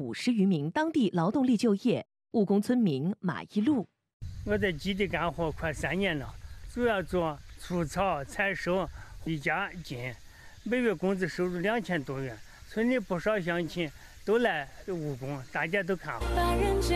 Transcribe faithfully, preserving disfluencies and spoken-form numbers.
五十余名当地劳动力就业。务工村民马一路： 我在基地干活快三年了，主要做除草、采收、回家进，每月工资收入两千多元。村里不少乡亲都来务工，大家都看好。